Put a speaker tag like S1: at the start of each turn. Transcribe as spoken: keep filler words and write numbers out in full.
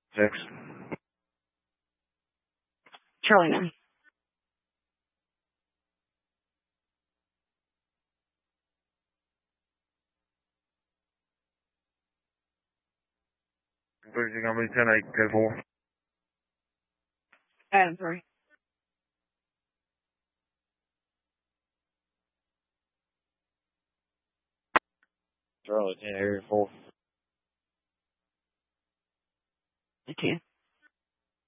S1: Six.
S2: Charlie nine.
S1: Conclusion company ten eight, code four.
S2: Adam three.
S1: Charlie ten, area four.
S2: ten.